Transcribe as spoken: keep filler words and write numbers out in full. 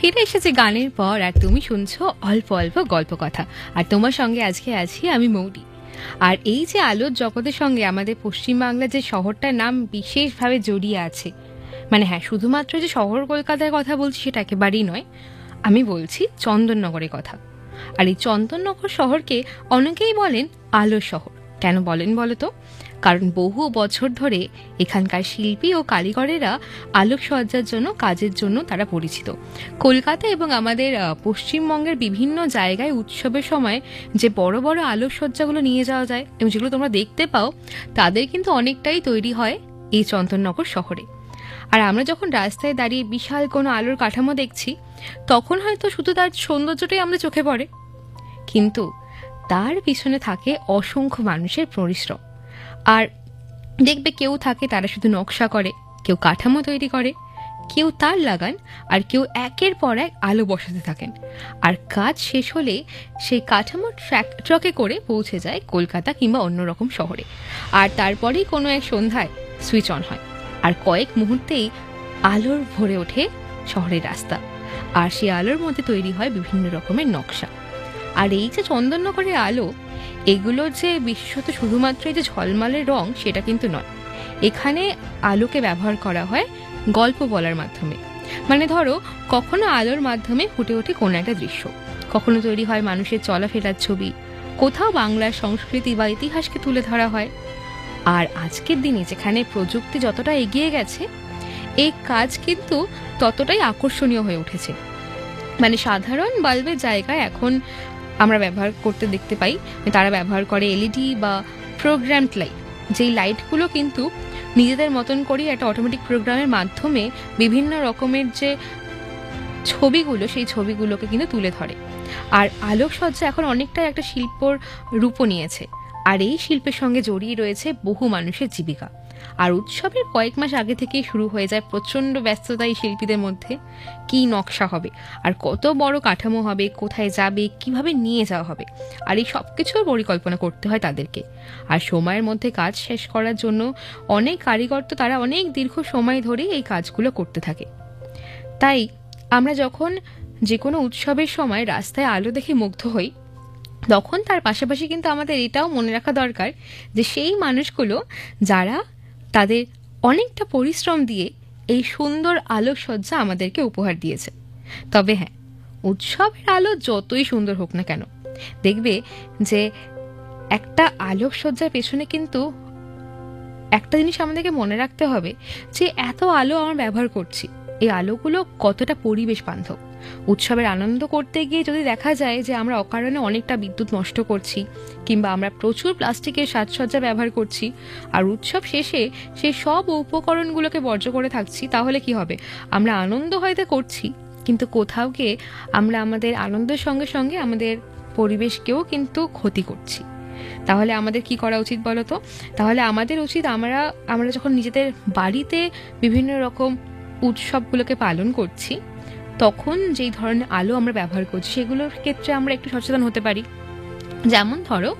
ফিরে এসেছি গানের পর, আর তুমি শুনছো অল্প অল্প গল্প কথা। আর তোমার সঙ্গে আজকে আছি আমি মৌরি। আর এই যে আলোর জগতের সঙ্গে আমাদের পশ্চিমবাংলার যে শহরটার নাম বিশেষভাবে জড়িয়ে আছে, মানে হ্যাঁ, শুধুমাত্র যে শহর কলকাতার কথা বলছি সেটা একেবারেই নয়, আমি বলছি চন্দননগরের কথা। আর এই চন্দননগর শহরকে অনেকেই বলেন আলোর শহর। কেন বলেন বলো তো? কারণ বহু বছর ধরে এখানকার শিল্পী ও কারিগরেরা আলোকসজ্জার জন্য কাজের জন্য তারা পরিচিত। কলকাতা এবং আমাদের পশ্চিমবঙ্গের বিভিন্ন জায়গায় উৎসবের সময় যে বড় বড় আলোকসজ্জাগুলো নিয়ে যাওয়া যায় এবং যেগুলো তোমরা দেখতে পাও, তাদের কিন্তু অনেকটাই তৈরি হয় এই চন্দননগর শহরে। আর আমরা যখন রাস্তায় দাঁড়িয়ে বিশাল কোনো আলোর কাঠামো দেখছি, তখন হয়তো শুধু তার সৌন্দর্যটাই আমাদের চোখে পড়ে, কিন্তু তার পিছনে থাকে অসংখ্য মানুষের পরিশ্রম। আর দেখবে কেউ থাকে তারা শুধু নকশা করে, কেউ কাঠামো তৈরি করে, কেউ তার লাগান, আর কেউ একের পর এক আলো বসাতে থাকেন। আর কাজ শেষ হলে সেই কাঠামো ট্র্যাক ট্রাকে করে পৌঁছে যায় কলকাতা কিংবা অন্যরকম শহরে। আর তারপরেই কোনো এক সন্ধ্যায় সুইচ অন হয়, আর কয়েক মুহূর্তেই আলোর ভরে ওঠে শহরের রাস্তা। আর সেই আলোর মধ্যে তৈরি হয় বিভিন্ন রকমের নকশা। আর এই যে চন্দননগরের আলো, এগুলো যে বিশেষত শুধুমাত্র এই যে ঝলমলের রং সেটা কিন্তু নয়। এখানে আলোকে ব্যবহার করা হয় গল্প বলার মাধ্যমে। মানে ধরো, কখনো আলোর মাধ্যমে ফুটে ওঠে কোনো একটা দৃশ্য, কখনো তৈরি হয় মানুষের চলাফেরার ছবি, কোথাও বাংলার সংস্কৃতি বা ইতিহাসকে তুলে ধরা হয়। আর আজকের দিনে যেখানে প্রযুক্তি যতটা এগিয়ে গেছে, এই কাজ কিন্তু ততটাই আকর্ষণীয় হয়ে উঠেছে। মানে সাধারণ বাল্বের জায়গায় এখন আমরা ব্যবহার করতে দেখতে পাই, তারা ব্যবহার করে এলইডি বা প্রোগ্রামড লাইট। যেই লাইটগুলো কিন্তু নিজেদের মতন করে একটা অটোমেটিক প্রোগ্রামের মাধ্যমে বিভিন্ন রকমের যে ছবিগুলো, সেই ছবিগুলোকে কিন্তু তুলে ধরে। আর আলোকসজ্জা এখন অনেকটাই একটা শিল্পর রূপ নিয়েছে। আর এই শিল্পের সঙ্গে জড়িয়ে রয়েছে বহু মানুষের জীবিকা। আর উৎসবের কয়েক মাস আগে থেকেই শুরু হয়ে যায় প্রচণ্ড ব্যস্ততা এই শিল্পীদের মধ্যে। কী নকশা হবে, আর কত বড় কাঠামো হবে, কোথায় যাবে, কিভাবে নিয়ে যাওয়া হবে, আর এই সব কিছুর পরিকল্পনা করতে হয় তাদেরকে। আর সময়ের মধ্যে কাজ শেষ করার জন্য অনেক কারিগর তো তারা অনেক দীর্ঘ সময় ধরেই এই কাজগুলো করতে থাকে। তাই আমরা যখন যে কোনো উৎসবের সময় রাস্তায় আলো দেখে মুগ্ধ হই, তখন তার পাশাপাশি কিন্তু আমাদের এটাও মনে রাখা দরকার যে সেই মানুষগুলো যারা তাদের অনেকটা পরিশ্রম দিয়ে এই সুন্দর আলোকসজ্জা আমাদেরকে উপহার দিয়েছে। তবে হ্যাঁ, উৎসবের আলো যতই সুন্দর হোক না কেন, দেখবে যে একটা আলোকসজ্জার পেছনে কিন্তু একটা জিনিস আমাদেরকে মনে রাখতে হবে যে এত আলো আমরা ব্যবহার করছি, এই আলোগুলো কতটা পরিবেশ বান্ধব। উৎসবের আনন্দ করতে গিয়ে যদি দেখা যায় যে আমরা অকারণে অনেকটা বিদ্যুৎ নষ্ট করছি, কিংবা আমরা প্রচুর প্লাস্টিকের সাজসজ্জা ব্যবহার করছি, আর উৎসব শেষে সেই সব উপকরণগুলোকে বর্জ্য করে থাকছি, তাহলে কি হবে? আমরা আনন্দ হয়তো করছি, কিন্তু কোথাও গিয়ে আমরা আমাদের আনন্দের সঙ্গে সঙ্গে আমাদের পরিবেশকেও কিন্তু ক্ষতি করছি। তাহলে আমাদের কি করা উচিত বলো তো? তাহলে আমাদের উচিত আমরা আমরা যখন নিজেদের বাড়িতে বিভিন্ন রকম উৎসবগুলোকে পালন করছি, তখন যেই ধরনের আলো আমরা ব্যবহার করছি সেগুলোর ক্ষেত্রে আমরা একটু সচেতন হতে পারি। যেমন ধরো,